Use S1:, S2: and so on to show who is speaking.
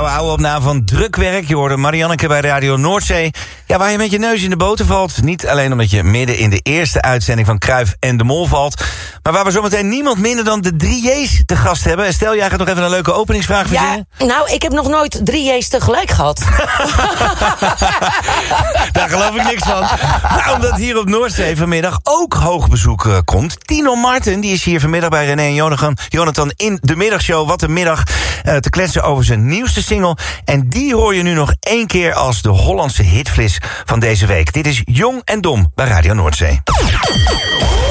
S1: oude opname van Drukwerk. Je hoorde Marianneke bij Radio Noordzee. Ja, waar je met je neus in de boter valt. Niet alleen omdat je midden in de eerste uitzending van Kruif en de Mol valt. Maar waar we zometeen niemand minder dan de 3J's te gast hebben. En stel, jij gaat nog even een leuke openingsvraag verzinnen.
S2: Ja, nou, ik heb nog nooit 3J's tegelijk gehad.
S1: Daar geloof ik niks van. Maar omdat hier op Noordzee vanmiddag ook hoogbezoek komt. Tino Martin, die is hier vanmiddag bij René en Jonathan in de middagshow. Wat een middag te kletsen over zijn nieuwste single. En die hoor je nu nog 1 keer als de Hollandse hitvlis van deze week. Dit is Jong en Dom bij Radio Noordzee.